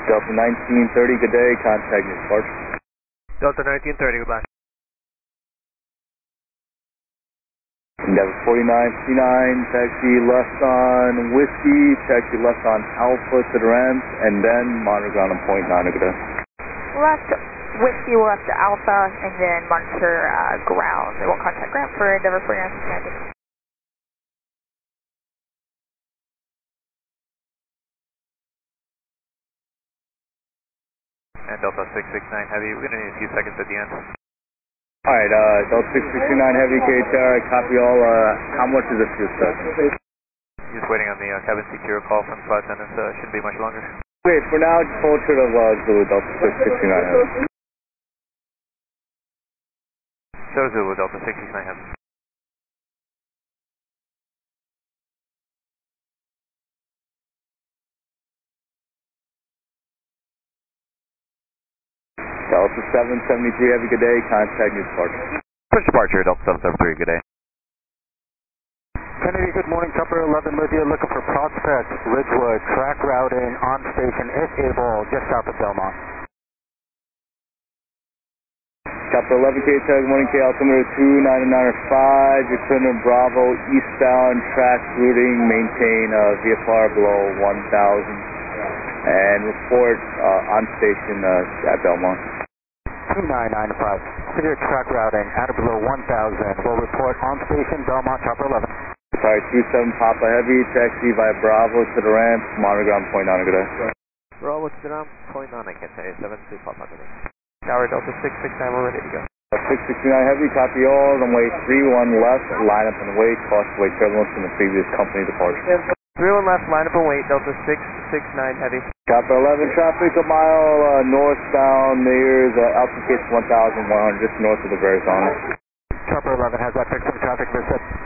Delta 1930, good day, contact your departure. Delta 1930, goodbye. Endeavor 4939, taxi left on Whiskey, taxi left on Alpha to the ramp, and then monitor ground on point 9, good day. Left Whiskey, left Alpha, and then monitor ground. They won't contact ground for Endeavor 4939. And Delta 669 Heavy, we're going to need a few seconds at the end. Alright, Delta 669 Heavy, KHR, copy all, how much is it for your session? Just waiting on the cabin secure call from the flight attendants, shouldn't be much longer. Okay, for now, just hold short of Zulu, Delta 669 Heavy. So Zulu, Delta 669 Heavy. Delta 773 Heavy, good day, contact your departure. Push departure, Delta 773, good day. Kennedy, good morning, Chopper 11 Lydia, looking for Prospect, Ridgewood, track routing, on station, if able, just south of Belmont. Chopper 11 KHR, good morning, K altimeter 299.5, you're clear Bravo, eastbound, track routing, maintain VFR below 1,000, and report on station at Belmont. 2995, clear track routing, at or below 1,000, will report on station, Belmont, Chopper 11. Sorry, 27 Papa Heavy, taxi via Bravo to the ramp, monitor ground point 9, good day. Bravo to the ramp, point 9, I can say, 72 Papa Heavy. Tower Delta 669, we're ready to go. 669 Heavy, copy all, runway 31 left, line up and wait, cost away turbulence from the previous company departure. 31 left, line up and wait, Delta 669 Heavy. Chopper 11, traffic a mile northbound, Mears, altitude 1,100, just north of the Verizon. Chopper 11 has that fixed on traffic, visit.